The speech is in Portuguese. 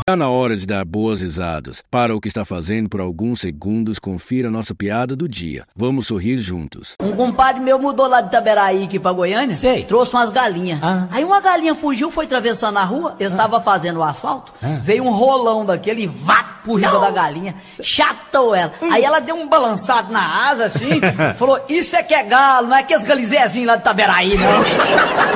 Está na hora de dar boas risadas. Para o que está fazendo por alguns segundos, confira a nossa piada do dia. Vamos sorrir juntos. Um compadre meu mudou lá de Itaberaí aqui pra Goiânia. Sei. Trouxe umas galinhas. Aí uma galinha fugiu, foi atravessando a rua. Eu estava fazendo o asfalto. Veio um rolão daquele e vá por riba da galinha. Chatou ela. Aí ela deu um balançado na asa assim. Falou, isso é que é galo, não é que as galizézinhos lá de Itaberaí, não.